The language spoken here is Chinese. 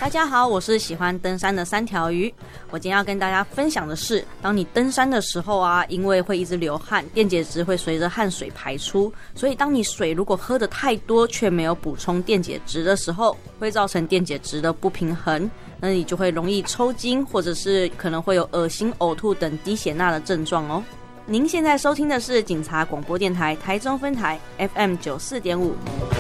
大家好，我是喜欢登山的三条鱼。我今天要跟大家分享的是，当你登山的时候啊，因为会一直流汗，电解质会随着汗水排出，所以当你水如果喝得太多却没有补充电解质的时候，会造成电解质的不平衡，那你就会容易抽筋，或者是可能会有恶心、呕吐等低血钠的症状哦。您现在收听的是警察广播电台台中分台 FM 94.5。